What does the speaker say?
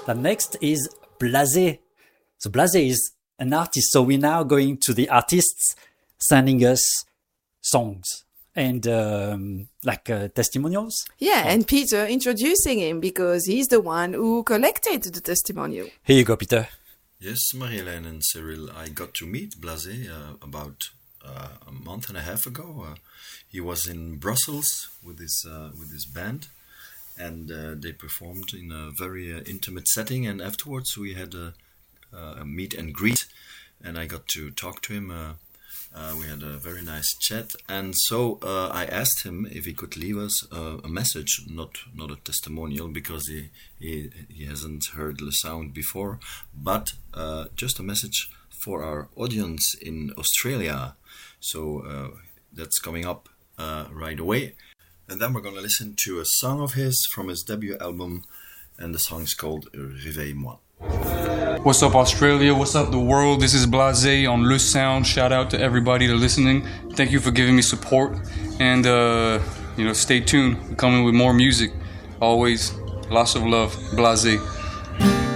The next is Blasé. So Blasé is an artist. So we're now going to the artists sending us songs and testimonials. Yeah, and Peter introducing him because he's the one who collected the testimonial. Here you go, Peter. Yes, Marie-Hélène and Cyril, I got to meet Blasé about a month and a half ago. He was in Brussels with his band, and they performed in a very intimate setting. And afterwards, we had a meet and greet, and I got to talk to him. We had a very nice chat, and so I asked him if he could leave us a message, not a testimonial, because he hasn't heard the sound before, but just a message for our audience in Australia. So that's coming up right away, and then we're going to listen to a song of his from his debut album, and the song is called Réveille-moi. What's up, Australia? What's up, the world? This is Blasé on Le Sound. Shout out to everybody that's listening. Thank you for giving me support. And, stay tuned. We're coming with more music. Always, lots of love. Blasé.